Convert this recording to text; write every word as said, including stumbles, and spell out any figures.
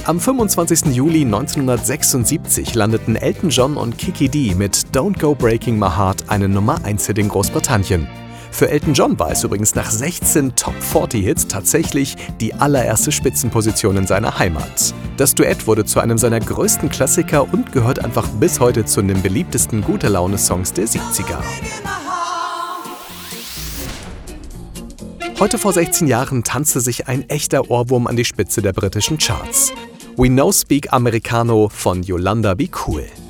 Am fünfundzwanzigsten Juli neunzehnhundertsechsundsiebzig landeten Elton John und Kiki Dee mit Don't Go Breaking My Heart einen Nummer eins Hit in Großbritannien. Für Elton John war es übrigens nach sechzehn Top vierzig Hits tatsächlich die allererste Spitzenposition in seiner Heimat. Das Duett wurde zu einem seiner größten Klassiker und gehört einfach bis heute zu den beliebtesten Gute-Laune-Songs der siebziger. Heute vor sechzehn Jahren tanzte sich ein echter Ohrwurm an die Spitze der britischen Charts. We Now Speak Americano von Yolanda Be Cool.